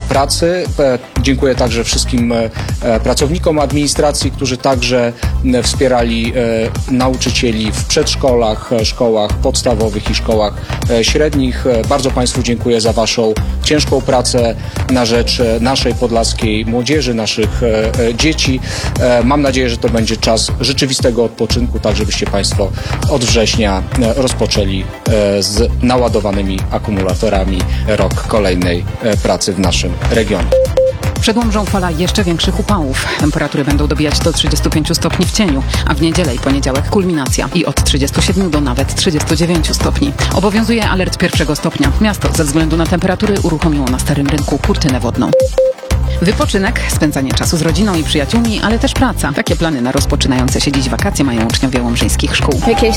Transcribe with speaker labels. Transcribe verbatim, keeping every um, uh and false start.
Speaker 1: pracy. Dziękuję także wszystkim pracownikom administracji, którzy także wspierali nauczycieli w przedszkolach, szkołach podstawowych i szkołach średnich. Bardzo Państwu dziękuję za Waszą ciężką pracę na rzecz naszej podlaskiej młodzieży, naszych dzieci. Mam nadzieję, że to będzie czas rzeczywistego odpoczynku, tak żebyście Państwo od września rozpoczęli z naładowanymi akumulatorami rok kolejnej pracy w naszym regionie.
Speaker 2: Przed Łomżą fala jeszcze większych upałów. Temperatury będą dobijać do trzydziestu pięciu stopni w cieniu, a w niedzielę i poniedziałek kulminacja i od trzydziestu siedmiu do nawet trzydziestu dziewięciu stopni. Obowiązuje alert pierwszego stopnia. Miasto ze względu na temperatury uruchomiło na Starym Rynku kurtynę wodną. Wypoczynek, spędzanie czasu z rodziną i przyjaciółmi, ale też praca. Takie plany na rozpoczynające się dziś wakacje mają uczniowie łomżyńskich szkół.
Speaker 3: Jakieś